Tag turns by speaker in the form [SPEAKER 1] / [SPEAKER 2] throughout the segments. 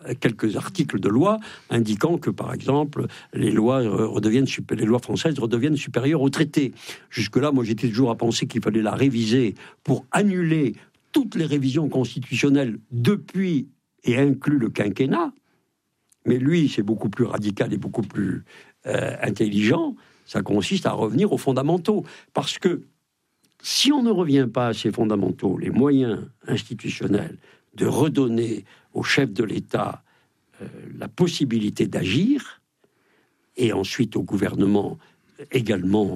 [SPEAKER 1] quelques articles de loi indiquant que, par exemple, les lois françaises redeviennent supérieures au traité. Jusque-là, moi, j'étais toujours à penser qu'il fallait la réviser pour annuler toutes les révisions constitutionnelles depuis et inclus le quinquennat. Mais lui, c'est beaucoup plus radical et beaucoup plus intelligent. Ça consiste à revenir aux fondamentaux. Parce que si on ne revient pas à ces fondamentaux, les moyens institutionnels de redonner au chef de l'État la possibilité d'agir, et ensuite au gouvernement également,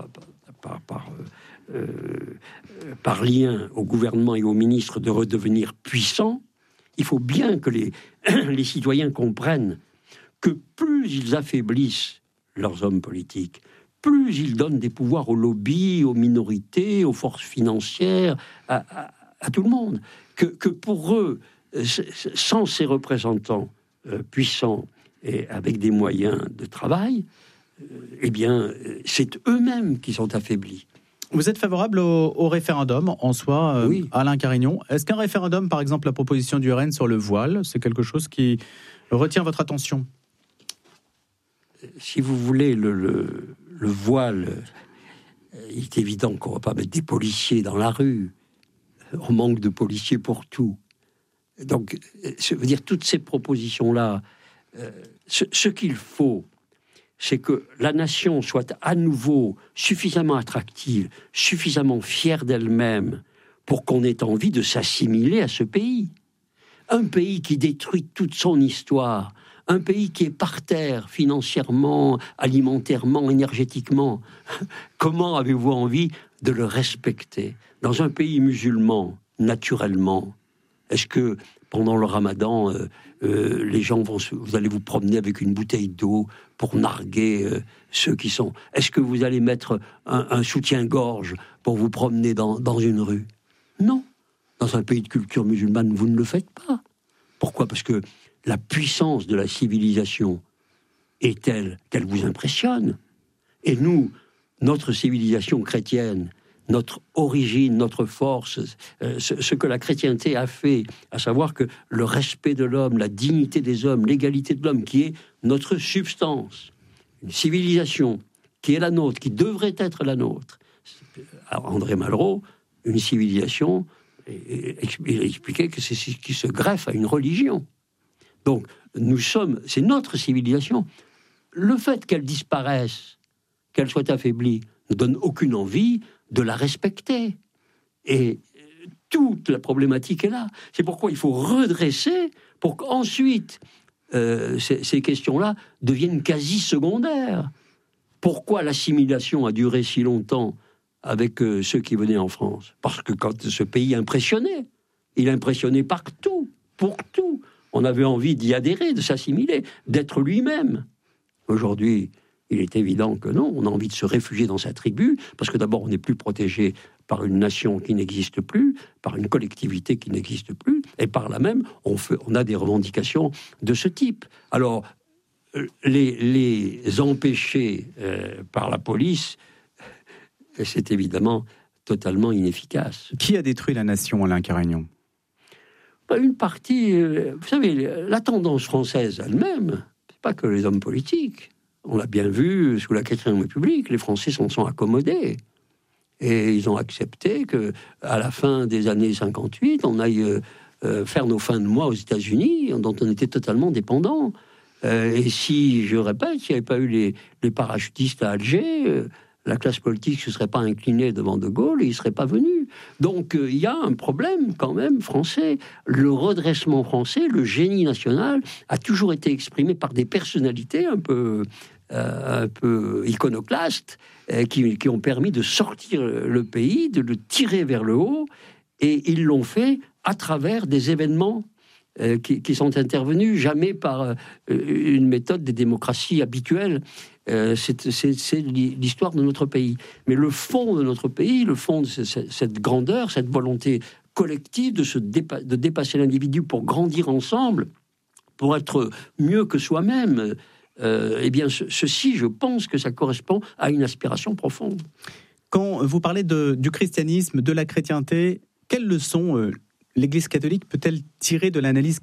[SPEAKER 1] par lien au gouvernement et aux ministres de redevenir puissants, il faut bien que les citoyens comprennent que plus ils affaiblissent leurs hommes politiques, plus ils donnent des pouvoirs aux lobbies, aux minorités, aux forces financières, à tout le monde. Que pour eux, sans ces représentants puissants et avec des moyens de travail, eh bien, c'est eux-mêmes qui sont affaiblis.
[SPEAKER 2] Vous êtes favorable au référendum en soi,
[SPEAKER 1] oui.
[SPEAKER 2] Alain Carignon. Est-ce qu'un référendum, par exemple, la proposition du RN sur le voile, c'est quelque chose qui retient votre attention ?
[SPEAKER 1] Si vous voulez, le voile, il est évident qu'on ne va pas mettre des policiers dans la rue. On manque de policiers pour tout. Donc, je veux dire, toutes ces propositions-là, ce qu'il faut, c'est que la nation soit à nouveau suffisamment attractive, suffisamment fière d'elle-même pour qu'on ait envie de s'assimiler à ce pays. Un pays qui détruit toute son histoire, un pays qui est par terre financièrement, alimentairement, énergétiquement. Comment avez-vous envie de le respecter ? Dans un pays musulman, naturellement, est-ce que pendant le ramadan, les gens vous allez vous promener avec une bouteille d'eau pour narguer ceux qui sont... Est-ce que vous allez mettre un soutien-gorge pour vous promener dans une rue ? Non. Dans un pays de culture musulmane, vous ne le faites pas. Pourquoi ? Parce que la puissance de la civilisation est telle qu'elle vous impressionne. Et nous, notre civilisation chrétienne, notre origine, notre force, ce que la chrétienté a fait, à savoir que le respect de l'homme, la dignité des hommes, l'égalité de l'homme, qui est notre substance, une civilisation qui est la nôtre, qui devrait être la nôtre. Alors, André Malraux, une civilisation, il expliquait que c'est ce qui se greffe à une religion. Donc, c'est notre civilisation. Le fait qu'elle disparaisse, qu'elle soit affaiblie, ne donne aucune envie de la respecter. Et toute la problématique est là. C'est pourquoi il faut redresser pour qu'ensuite ces questions-là deviennent quasi secondaires. Pourquoi l'assimilation a duré si longtemps avec ceux qui venaient en France ? Parce que quand ce pays impressionnait, il impressionnait partout, pour tout. On avait envie d'y adhérer, de s'assimiler, d'être lui-même. Aujourd'hui, il est évident que non, on a envie de se réfugier dans sa tribu, parce que d'abord, on n'est plus protégé par une nation qui n'existe plus, par une collectivité qui n'existe plus, et par là même, on a des revendications de ce type. Alors, les empêcher par la police, c'est évidemment totalement inefficace.
[SPEAKER 2] Qui a détruit la nation, Alain Carignon ?
[SPEAKER 1] Une partie, vous savez, la tendance française elle-même, c'est pas que les hommes politiques. On l'a bien vu sous la 4e République, les Français s'en sont accommodés. Et ils ont accepté que, à la fin des années 58, on aille faire nos fins de mois aux États-Unis, dont on était totalement dépendant. Et si, je répète, s'il n'y avait pas eu les parachutistes à Alger, la classe politique ne se serait pas inclinée devant De Gaulle et il ne serait pas venu. Donc il y a un problème quand même français. Le redressement français, le génie national, a toujours été exprimé par des personnalités un peu iconoclastes qui ont permis de sortir le pays, de le tirer vers le haut, et ils l'ont fait à travers des événements qui sont intervenus, jamais par une méthode des démocraties habituelles. C'est l'histoire de notre pays. Mais le fond de notre pays, le fond de cette grandeur, cette volonté collective de dépasser l'individu pour grandir ensemble, pour être mieux que soi-même, eh bien, ceci, je pense que ça correspond à une aspiration profonde.
[SPEAKER 2] Quand vous parlez du christianisme, de la chrétienté, quelles leçons l'Église catholique peut-elle tirer de l'analyse